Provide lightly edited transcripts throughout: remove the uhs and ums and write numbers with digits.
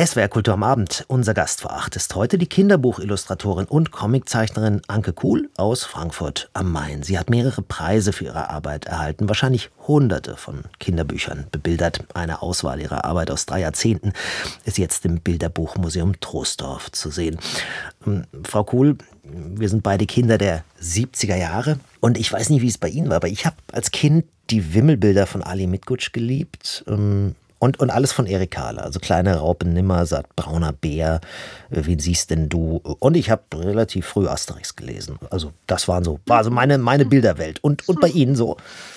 SWR Kultur am Abend. Unser Gast vor 8 ist heute die Kinderbuchillustratorin und Comiczeichnerin Anke Kuhl aus Frankfurt am Main. Sie hat mehrere Preise für ihre Arbeit erhalten, wahrscheinlich Hunderte von Kinderbüchern bebildert. Eine Auswahl ihrer Arbeit aus 3 Jahrzehnten ist jetzt im Bilderbuchmuseum Troisdorf zu sehen. Frau Kuhl, wir sind beide Kinder der 70er Jahre und ich weiß nicht, wie es bei Ihnen war, aber ich habe als Kind die Wimmelbilder von Ali Mitgutsch geliebt. Und alles von Erik Kahler, also Kleine Raupe Nimmersatt, Brauner Bär, Wen siehst denn du? Und ich habe relativ früh Asterix gelesen. Also das war so meine Bilderwelt. Und bei Ihnen so?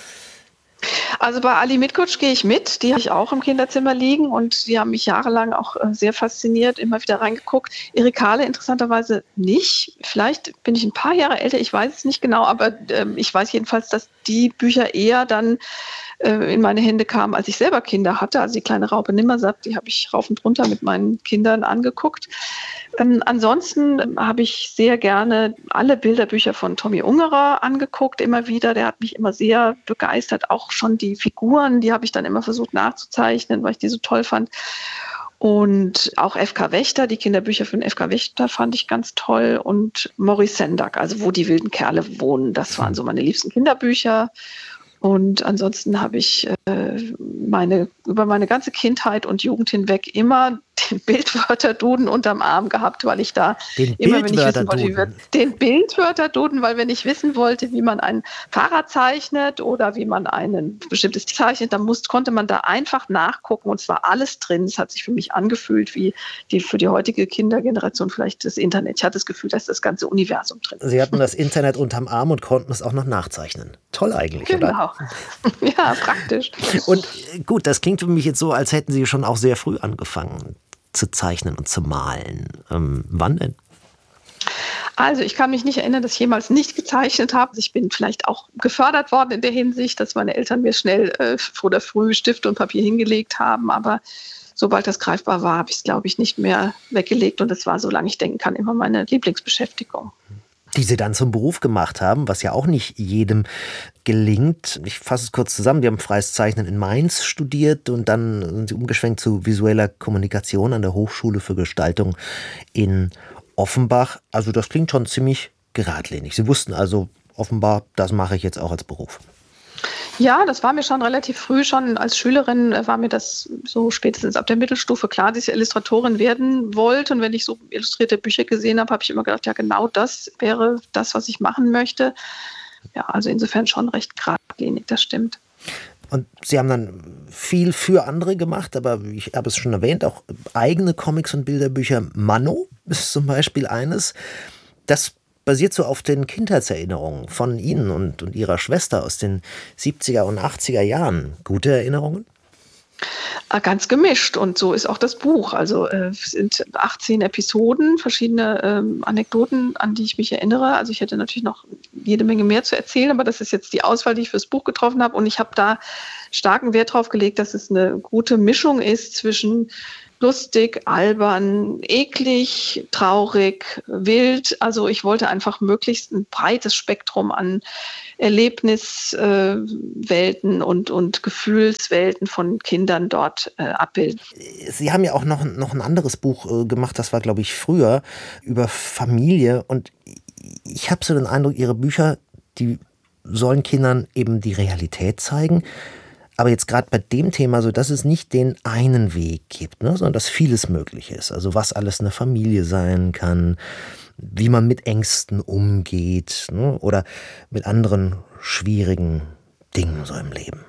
Also bei Ali Mitgutsch gehe ich mit. Die habe ich auch im Kinderzimmer liegen und die haben mich jahrelang auch sehr fasziniert, immer wieder reingeguckt. Erik Kahler interessanterweise nicht. Vielleicht bin ich ein paar Jahre älter, ich weiß es nicht genau, aber ich weiß jedenfalls, dass die Bücher eher dann in meine Hände kamen, als ich selber Kinder hatte. Also die Kleine Raupe Nimmersatt, die habe ich rauf und runter mit meinen Kindern angeguckt. Ansonsten habe ich sehr gerne alle Bilderbücher von Tommy Ungerer angeguckt, immer wieder. Der hat mich immer sehr begeistert. Auch schon die Figuren, die habe ich dann immer versucht nachzuzeichnen, weil ich die so toll fand. Und auch F.K. Wächter, die Kinderbücher von F.K. Wächter fand ich ganz toll. Und Maurice Sendak, also Wo die wilden Kerle wohnen. Das waren so meine liebsten Kinderbücher. Und ansonsten habe ich über meine ganze Kindheit und Jugend hinweg immer den Bildwörterduden unterm Arm gehabt, weil ich da immer, wenn ich wissen wollte, den Bildwörterduden, weil wenn ich wissen wollte, wie man ein Fahrrad zeichnet oder wie man ein bestimmtes Tier zeichnet, dann konnte man da einfach nachgucken und es war alles drin. Es hat sich für mich angefühlt wie für die heutige Kindergeneration vielleicht das Internet. Ich hatte das Gefühl, dass das ganze Universum drin ist. Sie hatten das Internet unterm Arm und konnten es auch noch nachzeichnen. Toll eigentlich, genau. Oder? Ja, praktisch. Und gut, das klingt für mich jetzt so, als hätten Sie schon auch sehr früh angefangen zu zeichnen und zu malen. Wann denn? Also ich kann mich nicht erinnern, dass ich jemals nicht gezeichnet habe. Ich bin vielleicht auch gefördert worden in der Hinsicht, dass meine Eltern mir schnell oder früh Stift und Papier hingelegt haben. Aber sobald das greifbar war, habe ich es, glaube ich, nicht mehr weggelegt. Und das war, solange ich denken kann, immer meine Lieblingsbeschäftigung. Die Sie dann zum Beruf gemacht haben, was ja auch nicht jedem gelingt. Ich fasse es kurz zusammen. Die haben freies Zeichnen in Mainz studiert und dann sind Sie umgeschwenkt zu visueller Kommunikation an der Hochschule für Gestaltung in Offenbach. Also das klingt schon ziemlich geradlinig. Sie wussten also offenbar, das mache ich jetzt auch als Beruf. Ja, das war mir schon relativ früh, schon als Schülerin war mir das so spätestens ab der Mittelstufe klar, dass ich Illustratorin werden wollte. Und wenn ich so illustrierte Bücher gesehen habe, habe ich immer gedacht, ja genau das wäre das, was ich machen möchte. Ja, also insofern schon recht geradlinig, das stimmt. Und Sie haben dann viel für andere gemacht, aber ich habe es schon erwähnt, auch eigene Comics und Bilderbücher. Manno ist zum Beispiel eines, das basiert so auf den Kindheitserinnerungen von Ihnen und Ihrer Schwester aus den 70er und 80er Jahren. Gute Erinnerungen? Ganz gemischt und so ist auch das Buch. Also es sind 18 Episoden, verschiedene Anekdoten, an die ich mich erinnere. Also ich hätte natürlich noch jede Menge mehr zu erzählen, aber das ist jetzt die Auswahl, die ich fürs Buch getroffen habe. Und ich habe da starken Wert drauf gelegt, dass es eine gute Mischung ist zwischen lustig, albern, eklig, traurig, wild. Also ich wollte einfach möglichst ein breites Spektrum an Erlebniswelten und Gefühlswelten von Kindern dort abbilden. Sie haben ja auch noch ein anderes Buch gemacht, das war, glaube ich, früher, über Familie. Und ich habe so den Eindruck, Ihre Bücher, die sollen Kindern eben die Realität zeigen. Aber jetzt gerade bei dem Thema so, dass es nicht den einen Weg gibt, ne, sondern dass vieles möglich ist. Also was alles eine Familie sein kann, wie man mit Ängsten umgeht, ne, oder mit anderen schwierigen Dingen so im Leben.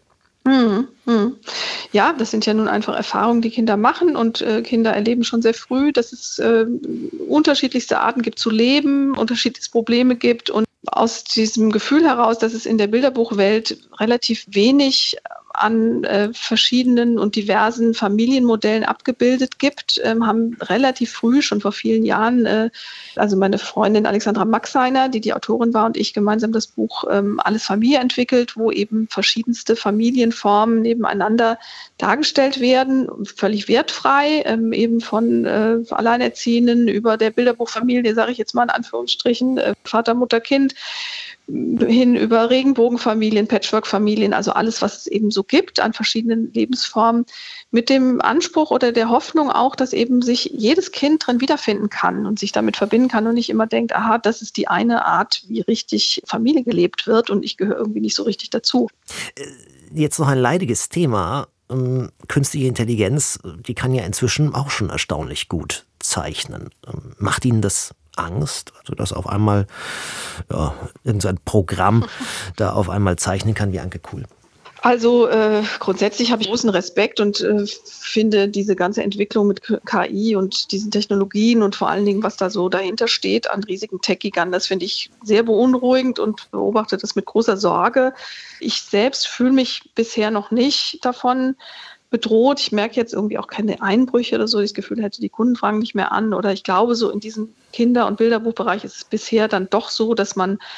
Ja, das sind ja nun einfach Erfahrungen, die Kinder machen und Kinder erleben schon sehr früh, dass es unterschiedlichste Arten gibt zu leben, unterschiedliche Probleme gibt und aus diesem Gefühl heraus, dass es in der Bilderbuchwelt relativ wenig an verschiedenen und diversen Familienmodellen abgebildet gibt, haben relativ früh, schon vor vielen Jahren, also meine Freundin Alexandra Maxeiner, die Autorin war, und ich gemeinsam das Buch Alles Familie entwickelt, wo eben verschiedenste Familienformen nebeneinander dargestellt werden, völlig wertfrei, eben von Alleinerziehenden über der Bilderbuchfamilie, sage ich jetzt mal in Anführungsstrichen, Vater, Mutter, Kind, hin über Regenbogenfamilien, Patchwork-Familien, also alles, was es eben so gibt an verschiedenen Lebensformen, mit dem Anspruch oder der Hoffnung auch, dass eben sich jedes Kind drin wiederfinden kann und sich damit verbinden kann und nicht immer denkt, aha, das ist die eine Art, wie richtig Familie gelebt wird und ich gehöre irgendwie nicht so richtig dazu. Jetzt noch ein leidiges Thema. Künstliche Intelligenz, die kann ja inzwischen auch schon erstaunlich gut zeichnen. Macht Ihnen das Angst, also dass auf einmal irgendein Programm da auf einmal zeichnen kann wie Anke Kuhl? Also grundsätzlich habe ich großen Respekt und finde diese ganze Entwicklung mit KI und diesen Technologien und vor allen Dingen, was da so dahinter steht an riesigen Tech-Giganten, das finde ich sehr beunruhigend und beobachte das mit großer Sorge. Ich selbst fühle mich bisher noch nicht davon bedroht. Ich merke jetzt irgendwie auch keine Einbrüche oder so. Das Gefühl hätte, die Kunden fragen nicht mehr an. Oder ich glaube, so in diesem Kinder- und Bilderbuchbereich ist es bisher dann doch so, dass man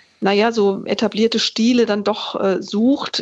so etablierte Stile dann doch sucht.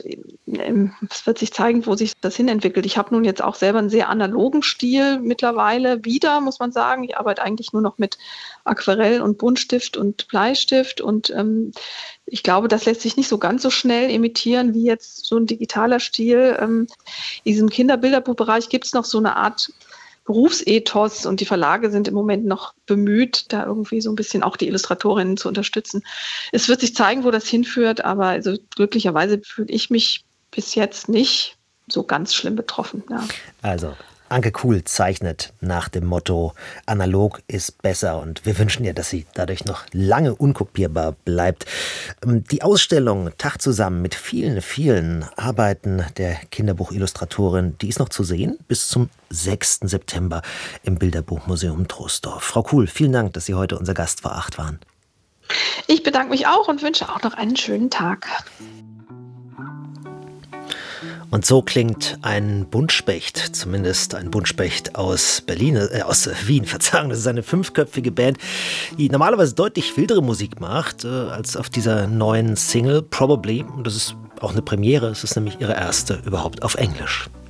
Es wird sich zeigen, wo sich das hinentwickelt. Ich habe nun jetzt auch selber einen sehr analogen Stil mittlerweile wieder, muss man sagen. Ich arbeite eigentlich nur noch mit Aquarell und Buntstift und Bleistift und ich glaube, das lässt sich nicht so ganz so schnell imitieren wie jetzt so ein digitaler Stil. In diesem Kinderbilderbuchbereich gibt es noch so eine Art Berufsethos und die Verlage sind im Moment noch bemüht, da irgendwie so ein bisschen auch die Illustratorinnen zu unterstützen. Es wird sich zeigen, wo das hinführt, aber also glücklicherweise fühle ich mich bis jetzt nicht so ganz schlimm betroffen. Ja. Also Anke Kuhl zeichnet nach dem Motto, analog ist besser und wir wünschen ihr, dass sie dadurch noch lange unkopierbar bleibt. Die Ausstellung Tag zusammen mit vielen, vielen Arbeiten der Kinderbuchillustratorin, die ist noch zu sehen bis zum 6. September im Bilderbuchmuseum Troisdorf. Frau Kuhl, vielen Dank, dass Sie heute unser Gast vor 8 waren. Ich bedanke mich auch und wünsche auch noch einen schönen Tag. Und so klingt ein Buntspecht, zumindest ein Buntspecht aus aus Wien, Verzeihung. Das ist eine 5-köpfige Band, die normalerweise deutlich wildere Musik macht, als auf dieser neuen Single Probably. Und das ist auch eine Premiere, es ist nämlich ihre erste überhaupt auf Englisch.